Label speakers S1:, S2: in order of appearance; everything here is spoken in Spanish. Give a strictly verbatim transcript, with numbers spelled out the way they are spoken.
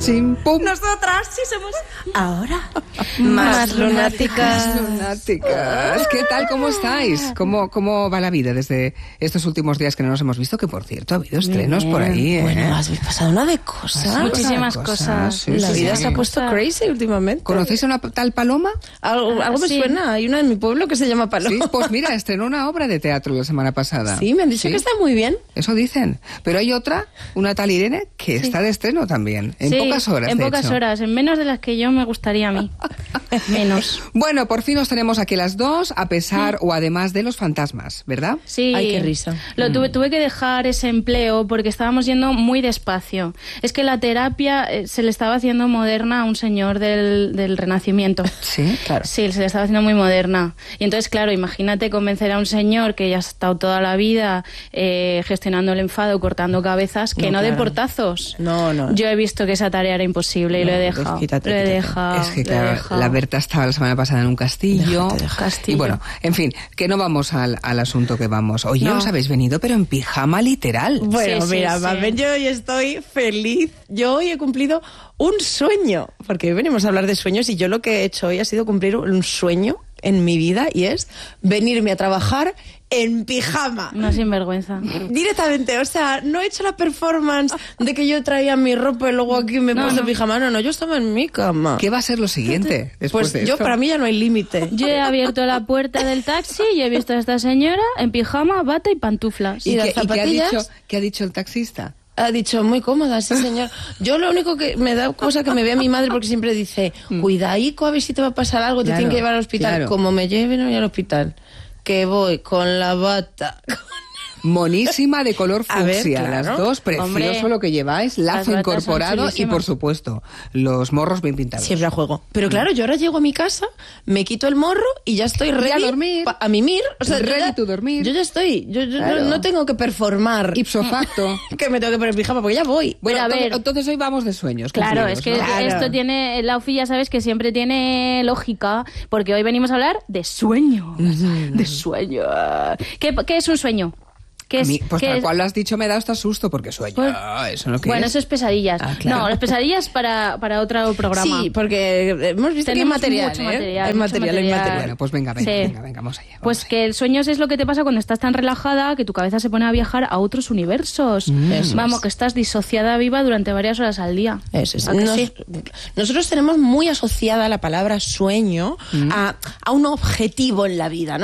S1: Chim, pum.
S2: Nosotras sí somos ahora
S1: más lunáticas. lunáticas. ¿Qué tal? ¿Cómo estáis? ¿Cómo, ¿Cómo va la vida desde estos últimos días que no nos hemos visto? Que, por cierto, ha habido estrenos por ahí, ¿eh?
S2: Bueno, has pasado una de cosas.
S3: Muchísimas cosas. cosas.
S1: Sí,
S2: la
S1: sí,
S2: vida
S1: sí.
S2: se ha puesto crazy últimamente.
S1: ¿Conocéis a una tal Paloma?
S2: Algo, algo me
S3: Sí.
S2: suena. Hay una en mi pueblo que se llama Paloma.
S1: Sí, pues mira, estrenó una obra de teatro la semana pasada.
S2: Sí, me han dicho
S1: Sí.
S2: que está muy bien.
S1: Eso dicen. Pero hay otra, una tal Irene, que
S3: Sí.
S1: está de estreno también. En
S3: Sí,
S1: pocas horas,
S3: En
S1: de
S3: pocas
S1: hecho.
S3: horas, en menos de las que yo me gustaría a mí. Menos.
S1: Bueno, por fin nos tenemos aquí las dos, a pesar o además de los fantasmas, ¿verdad?
S3: Sí.
S2: Ay, qué risa.
S3: Lo tuve, tuve que dejar ese empleo porque estábamos yendo muy despacio. Es que la terapia eh, se le estaba haciendo moderna a un señor del, del Renacimiento.
S1: Sí, claro.
S3: Sí, se le estaba haciendo muy moderna. Y entonces, claro, imagínate convencer a un señor que ya ha estado toda la vida eh, gestionando el enfado, cortando cabezas, que
S2: No,
S3: no, de
S2: claro.
S3: portazos.
S2: No, no.
S3: Yo he visto que esa tarea era imposible y
S2: No,
S3: lo he dejado.
S2: pues quítate,
S3: lo he
S2: quítate.
S3: dejado.
S1: Es que,
S3: lo he
S1: claro,
S3: dejado.
S1: la Berta estaba la semana pasada en un castillo.
S2: Déjate, déjate.
S3: Castillo.
S1: Y bueno, en fin, que no vamos al, al asunto que vamos. Oye,
S3: No.
S1: os habéis venido, pero en pijama literal.
S2: Bueno,
S3: Sí, sí,
S2: mira,
S3: sí.
S2: Mabel, yo hoy estoy feliz. Yo hoy he cumplido un sueño, porque hoy venimos a hablar de sueños y yo lo que he hecho hoy ha sido cumplir un sueño en mi vida y es venirme a trabajar en pijama.
S3: Una sinvergüenza.
S2: Directamente, o sea, no he hecho la performance de que yo traía mi ropa y luego aquí me he
S3: No,
S2: puesto
S3: no.
S2: pijama. No, no, yo estaba en mi cama.
S1: ¿Qué va a ser lo siguiente después
S2: Pues
S1: de
S2: yo,
S1: esto?
S2: para mí ya no hay límite.
S3: Yo he abierto la puerta del taxi y he visto a esta señora en pijama, bata y pantuflas.
S1: ¿Y,
S2: ¿Y las
S1: qué, y qué ha
S2: zapatillas?
S1: dicho, qué ha dicho el taxista?
S2: Ha dicho, muy cómoda, sí, señor. Yo lo único que me da cosa que me vea mi madre porque siempre dice, cuidaico a ver si te va a pasar algo, te
S1: Claro,
S2: tienen que llevar al hospital.
S1: claro.
S2: Como me lleven hoy al hospital, que voy con la bata.
S1: Monísima, de color
S2: A ver,
S1: fucsia,
S2: claro.
S1: las dos, precioso
S3: Hombre,
S1: lo que lleváis, lazo
S3: las batas son
S1: incorporado y,
S3: chulísimas.
S1: por supuesto, los morros bien pintados.
S2: Siempre a juego. Pero claro, yo ahora llego a mi casa, me quito el morro y ya estoy ready
S1: a dormir.
S2: pa- a mimir. O sea, yo
S1: Ready
S2: ya-
S1: to dormir.
S2: Yo ya estoy. Yo, yo
S1: Claro.
S2: no, no tengo que performar.
S1: Ipso facto.
S2: Que me tengo que poner pijama porque ya voy.
S1: Bueno,
S3: a ver.
S1: entonces, entonces hoy vamos de sueños.
S3: Claro,
S1: cumplidos,
S3: es que
S1: ¿no?
S2: Claro.
S3: esto tiene, la U F I ya sabes que siempre tiene lógica, porque hoy venimos a hablar de sueños, de sueños. ¿Qué, qué es un sueño? ¿Qué
S1: A
S3: es,
S1: mí, pues
S3: qué
S1: tal
S3: es?
S1: cual lo has dicho, me da hasta susto porque sueño.
S3: Pues-
S1: eso no
S3: Bueno, eso es pesadillas.
S1: Ah, claro.
S3: No, las pesadillas para, para otro programa.
S2: Sí, porque hemos visto que hay
S3: Tenemos
S2: material,
S3: mucho
S2: ¿eh?
S3: material,
S2: Hay
S3: mucho
S2: material, hay
S3: material.
S2: material.
S1: Bueno, pues venga, venga,
S3: Sí.
S1: venga, venga, vamos allá. vamos
S3: Pues
S1: allá.
S3: que el sueños es lo que te pasa cuando estás tan relajada que tu cabeza se pone a viajar a otros universos.
S2: Eso
S3: Vamos,
S2: es.
S3: que estás disociada viva durante varias horas al día.
S2: Eso es.
S3: ¿A que
S2: Nos-
S3: sí?
S2: Nosotros tenemos muy asociada la palabra sueño a, a un objetivo en la vida, ¿no?